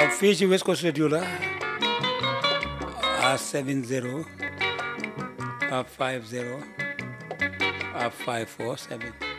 fii ci West Coast Radio la à 70 à 50 à 547